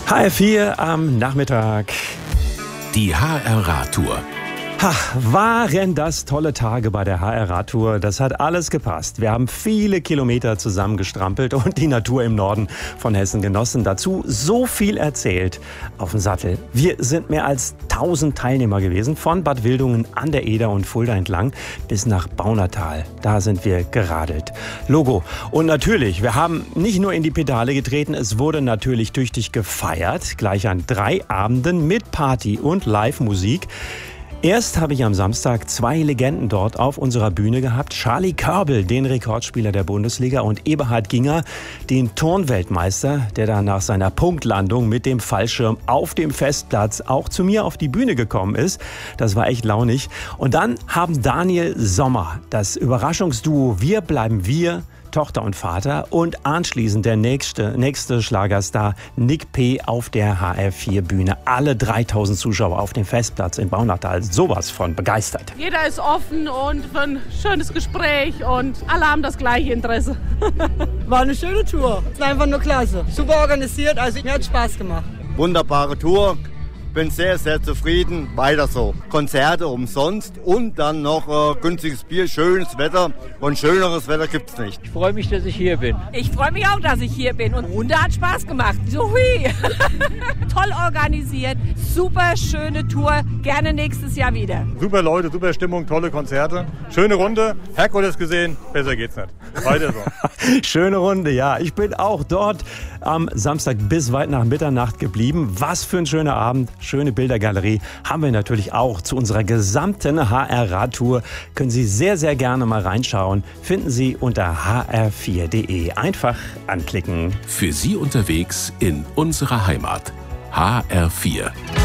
HR4 am Nachmittag. Die HR-Radtour. Waren das tolle Tage bei der HR-Radtour. Das hat alles gepasst. Wir haben viele Kilometer zusammen gestrampelt und die Natur im Norden von Hessen genossen. Dazu so viel erzählt auf dem Sattel. Wir sind mehr als 1000 Teilnehmer gewesen, von Bad Wildungen an der Eder und Fulda entlang bis nach Baunatal. Da sind wir geradelt. Logo. Und natürlich, wir haben nicht nur in die Pedale getreten, es wurde natürlich tüchtig gefeiert. Gleich an 3 Abenden mit Party und Live-Musik. Erst habe ich am Samstag 2 Legenden dort auf unserer Bühne gehabt. Charlie Körbel, den Rekordspieler der Bundesliga, und Eberhard Ginger, den Turnweltmeister, der dann nach seiner Punktlandung mit dem Fallschirm auf dem Festplatz auch zu mir auf die Bühne gekommen ist. Das war echt launig. Und dann haben Daniel Sommer, das Überraschungsduo Wir bleiben wir, Tochter und Vater, und anschließend der nächste Schlagerstar Nick P. auf der HR4-Bühne. Alle 3000 Zuschauer auf dem Festplatz in Baunatal. Sowas von begeistert. Jeder ist offen und für ein schönes Gespräch und alle haben das gleiche Interesse. War eine schöne Tour. Es war einfach nur klasse. Super organisiert, also mir hat Spaß gemacht. Wunderbare Tour. Bin sehr, sehr zufrieden. Weiter so. Konzerte umsonst und dann noch günstiges Bier, schönes Wetter. Und schöneres Wetter gibt's nicht. Ich freue mich, dass ich hier bin. Ich freue mich auch, dass ich hier bin. Und Runde hat Spaß gemacht. Juhui. Toll organisiert. Super schöne Tour. Gerne nächstes Jahr wieder. Super Leute, super Stimmung, tolle Konzerte. Schöne Runde. Herkules gesehen. Besser geht's nicht. Weiter so. Schöne Runde, ja. Ich bin auch dort am Samstag bis weit nach Mitternacht geblieben. Was für ein schöner Abend. Schöne Bildergalerie haben wir natürlich auch zu unserer gesamten HR-Radtour. Können Sie sehr, sehr gerne mal reinschauen. Finden Sie unter hr4.de. Einfach anklicken. Für Sie unterwegs in unserer Heimat. HR4.